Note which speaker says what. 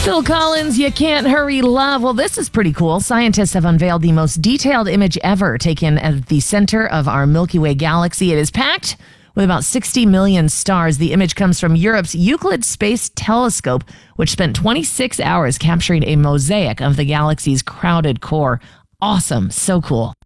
Speaker 1: Phil Collins, You Can't Hurry Love. Well, this is pretty cool. Scientists have unveiled the most detailed image ever taken at the center of our Milky Way galaxy. It is packed with about 60 million stars. The image comes from Europe's Euclid Space Telescope, which spent 26 hours capturing a mosaic of the galaxy's crowded core. Awesome. So cool.